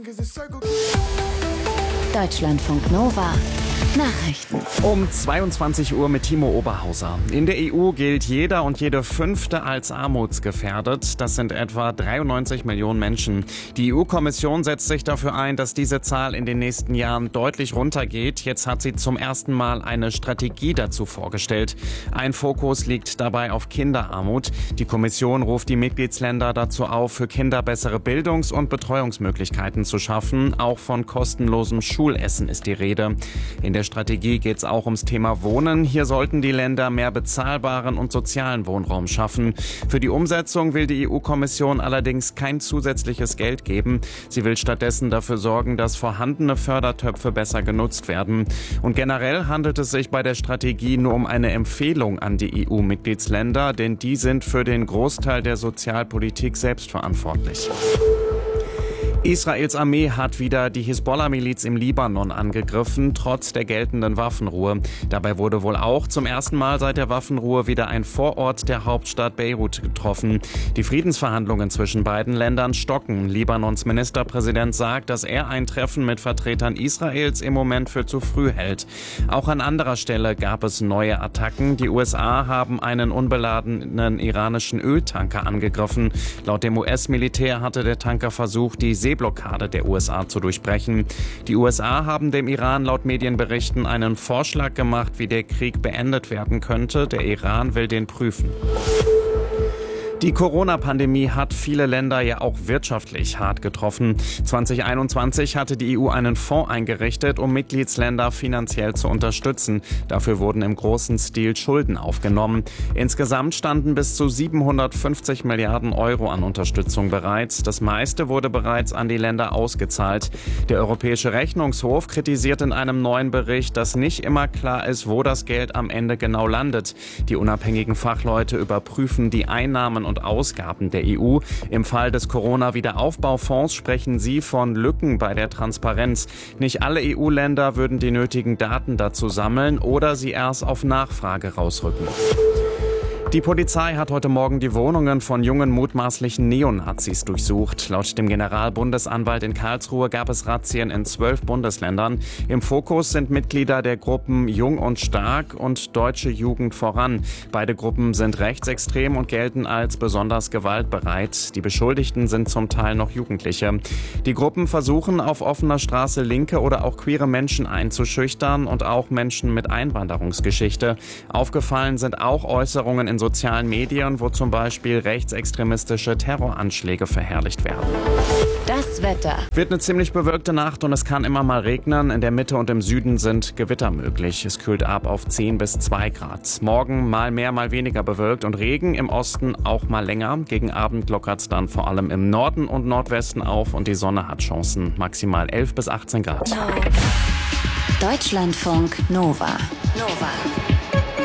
Deutschlandfunk Nova Nachrichten. Um 22 Uhr mit Timo Oberhauser. In der EU gilt jeder und jede Fünfte als armutsgefährdet. Das sind etwa 93 Millionen Menschen. Die EU-Kommission setzt sich dafür ein, dass diese Zahl in den nächsten Jahren deutlich runtergeht. Jetzt hat sie zum ersten Mal eine Strategie dazu vorgestellt. Ein Fokus liegt dabei auf Kinderarmut. Die Kommission ruft die Mitgliedsländer dazu auf, für Kinder bessere Bildungs- und Betreuungsmöglichkeiten zu schaffen. Auch von kostenlosem Schulessen ist die Rede. In der Strategie geht es auch ums Thema Wohnen. Hier sollten die Länder mehr bezahlbaren und sozialen Wohnraum schaffen. Für die Umsetzung will die EU-Kommission allerdings kein zusätzliches Geld geben. Sie will stattdessen dafür sorgen, dass vorhandene Fördertöpfe besser genutzt werden. Und generell handelt es sich bei der Strategie nur um eine Empfehlung an die EU-Mitgliedsländer, denn die sind für den Großteil der Sozialpolitik selbst verantwortlich. Israels Armee hat wieder die Hisbollah-Miliz im Libanon angegriffen, trotz der geltenden Waffenruhe. Dabei wurde wohl auch zum ersten Mal seit der Waffenruhe wieder ein Vorort der Hauptstadt Beirut getroffen. Die Friedensverhandlungen zwischen beiden Ländern stocken. Libanons Ministerpräsident sagt, dass er ein Treffen mit Vertretern Israels im Moment für zu früh hält. Auch an anderer Stelle gab es neue Attacken. Die USA haben einen unbeladenen iranischen Öltanker angegriffen. Laut dem US-Militär hatte der Tanker versucht, die Seeblockade der USA zu durchbrechen. Die USA haben dem Iran laut Medienberichten einen Vorschlag gemacht, wie der Krieg beendet werden könnte. Der Iran will den prüfen. Die Corona-Pandemie hat viele Länder ja auch wirtschaftlich hart getroffen. 2021 hatte die EU einen Fonds eingerichtet, um Mitgliedsländer finanziell zu unterstützen. Dafür wurden im großen Stil Schulden aufgenommen. Insgesamt standen bis zu 750 Milliarden Euro an Unterstützung bereit. Das meiste wurde bereits an die Länder ausgezahlt. Der Europäische Rechnungshof kritisiert in einem neuen Bericht, dass nicht immer klar ist, wo das Geld am Ende genau landet. Die unabhängigen Fachleute überprüfen die Einnahmen und Ausgaben der EU. Im Fall des Corona-Wiederaufbaufonds sprechen sie von Lücken bei der Transparenz. Nicht alle EU-Länder würden die nötigen Daten dazu sammeln oder sie erst auf Nachfrage rausrücken. Die Polizei hat heute Morgen die Wohnungen von jungen mutmaßlichen Neonazis durchsucht. Laut dem Generalbundesanwalt in Karlsruhe gab es Razzien in 12 Bundesländern. Im Fokus sind Mitglieder der Gruppen Jung und Stark und Deutsche Jugend voran. Beide Gruppen sind rechtsextrem und gelten als besonders gewaltbereit. Die Beschuldigten sind zum Teil noch Jugendliche. Die Gruppen versuchen auf offener Straße linke oder auch queere Menschen einzuschüchtern und auch Menschen mit Einwanderungsgeschichte. Aufgefallen sind auch Äußerungen in sozialen Medien, wo zum Beispiel rechtsextremistische Terroranschläge verherrlicht werden. Das Wetter. Wird eine ziemlich bewölkte Nacht und es kann immer mal regnen. In der Mitte und im Süden sind Gewitter möglich. Es kühlt ab auf 10 bis 2 Grad. Morgen mal mehr, mal weniger bewölkt und Regen. Im Osten auch mal länger. Gegen Abend lockert es dann vor allem im Norden und Nordwesten auf und die Sonne hat Chancen. Maximal 11 bis 18 Grad. Deutschlandfunk Nova.